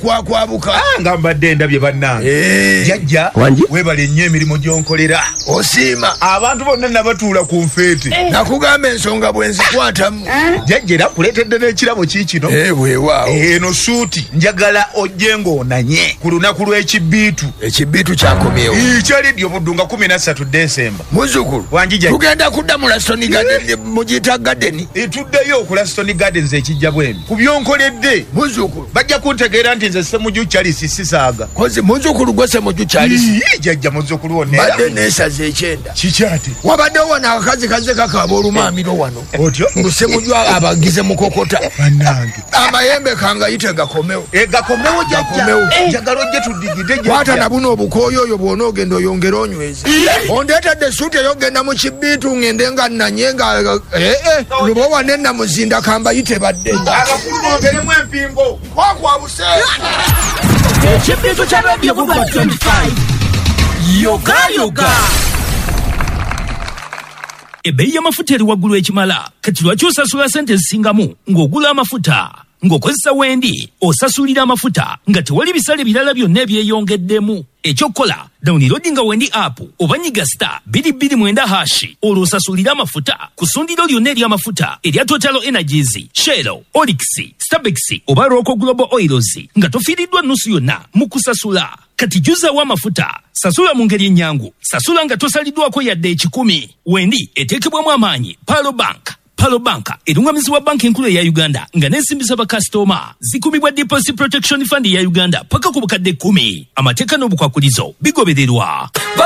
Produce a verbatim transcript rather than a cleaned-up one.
kwa kwabuka ah ngamba denda bye bannange eh jajja webale nnyo emirimu gyonkolera osima abantu bonna nabatuula ku nfeete eh. nakugamba ensonga bwenzi kwatamu eh. jajja era kuleetedde n'ekirabo kiikino eh weewaawo eno suuti njagala ojje ng'onanye ku lunaku lw'ekibiitu ekibiitu kyakomyewo kyaliddi obuddunga kumi na ssatu Desemba muzzukulu wanjija tugenda kudda mu Laston Garden mugiyita garden etuddeyo ku Laston Gardens ekijja bwemi ku byonkoledde muzzukulu bajja kuntegeera nti nze Ssemujju Charles sisaaga kozi muzzukulu gwe Ssemujju Charles jajja muzzukulu wonna badde neesaza ekyenda kikyate wabaddewo wano akakazi kaze kakaaba olumamiro wano otyo ngu Ssemujju abagize mukokota bannange amayembe kangayite gakomewo e gakomewo jajja njagala ojje tuddigide jajja kwata na buno obukooyo oyo bw'ona ogenda oyongera onyweza ondeetedde suuti eyogenda mu kibiitu ngende nga nanye nga ee lubo wane namuzinda kambayite badde abakulu bongeremu empingo kwakwabuse ekibiitu kya Radio Buba twenty-five yoga yoga ebbeeyi y'amafuta eri waggulu ekimala kati lwaki osasula sente zisingamu ng'ogula amafuta ng'okozesa wendi osasulira amafuta nga tewali bisale birala byonna ebyeyongeddemu ekyokola downloadinga wendi app oba nyiga star bbiri bbiri mwenda hashi olwo osasulira amafuta ku ssundiro lyonna ery'amafuta erya Total Energies, Shell, Olix, Starbex oba Roko Global Oils nga tofiiriddwa nnusu yonna mu kusasula. Kati juzawo amafuta sasula mu ngeri ennyangu, sasula nga tosaliddwako yadde ekikumi. Wendi eteekebwamu amaanyi Palo Bank. Palo Bank erungamizibwa banki enkulu eya Uganda nga n'ensimbi z'abakasitoma zikumibwa Deposit Protection Fund ya Uganda paka ku bukadde kkumi. Amateeka n'obukwakulizo bigobererwa.